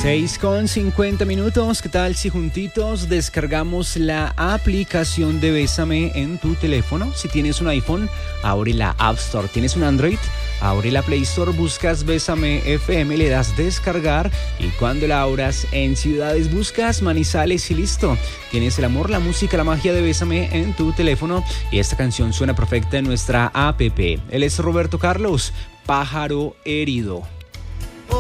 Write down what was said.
6:50. ¿Qué tal si juntitos descargamos la aplicación de Bésame en tu teléfono? Si tienes un iPhone, abre la App Store. ¿Tienes un Android? Abre la Play Store, buscas Bésame FM, le das descargar y cuando la abras en ciudades buscas Manizales y listo. Tienes el amor, la música, la magia de Bésame en tu teléfono y esta canción suena perfecta en nuestra app. Él es Roberto Carlos, Pájaro Herido.